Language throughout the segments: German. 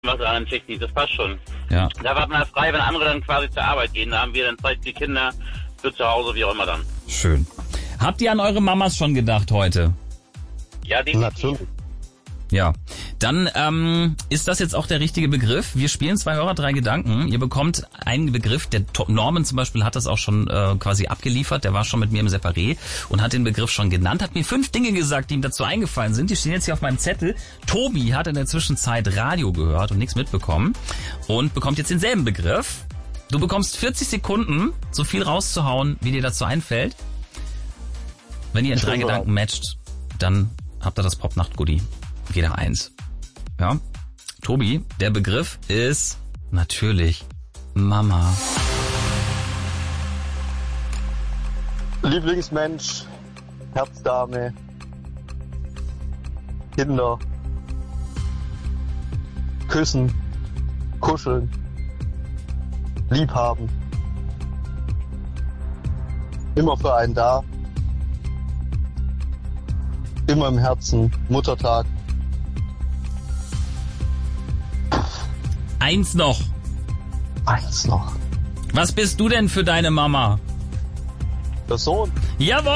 was an den Schichten, das passt schon. Ja. Da war man frei, wenn andere dann quasi zur Arbeit gehen. Da haben wir dann Zeit für die Kinder, für zu Hause, wie auch immer dann. Schön. Habt ihr an eure Mamas schon gedacht heute? Ja, definitiv. Natürlich. Ja, dann ist das jetzt auch der richtige Begriff. Wir spielen 2 Hörer, 3 Gedanken. Ihr bekommt einen Begriff, der Norman zum Beispiel hat das auch schon quasi abgeliefert. Der war schon mit mir im Separé und hat den Begriff schon genannt, hat mir 5 Dinge gesagt, die ihm dazu eingefallen sind. Die stehen jetzt hier auf meinem Zettel. Tobi hat in der Zwischenzeit Radio gehört und nichts mitbekommen und bekommt jetzt denselben Begriff. Du bekommst 40 Sekunden, so viel rauszuhauen, wie dir dazu einfällt. Wenn ihr in 3 Gedanken matcht, dann habt ihr das Popnacht-Goodie. Jeder eins. Ja. Tobi, der Begriff ist natürlich Mama. Lieblingsmensch, Herzdame, Kinder, küssen, kuscheln, liebhaben, immer für einen da, immer im Herzen, Muttertag. Eins noch. Eins noch. Was bist du denn für deine Mama? Der Sohn. Jawohl!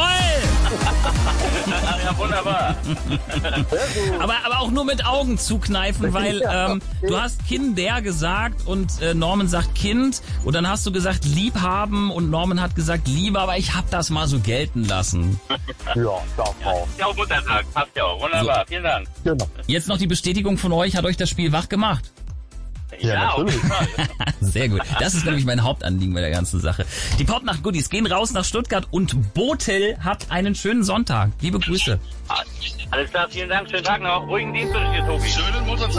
Ja, wunderbar. Aber auch nur mit Augen zukneifen, weil du hast Kinder gesagt und Norman sagt Kind und dann hast du gesagt Liebhaben und Norman hat gesagt Liebe, aber ich hab das mal so gelten lassen. Ja, darf auch. Ja, auch Muttertag, passt ja auch. Wunderbar, So. vielen Dank. Genau. Jetzt noch die Bestätigung von euch, hat euch das Spiel wach gemacht? Ja, auf jeden Fall. Sehr gut. Das ist nämlich mein Hauptanliegen bei der ganzen Sache. Die Popnacht-Goodies gehen raus nach Stuttgart und Botel hat einen schönen Sonntag. Liebe Grüße. Alles klar, vielen Dank, schönen Tag noch. Ruhigen Dienst wünsche ich dir, Tobi. Schönen Muttertag.